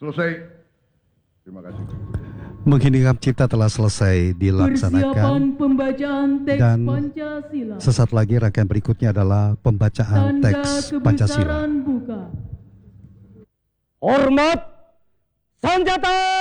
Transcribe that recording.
Selesai. Terima kasih. Mengheningkan cipta telah selesai dilaksanakan dan sesaat lagi rangkaian berikutnya adalah pembacaan teks Pancasila. Hormat senjata.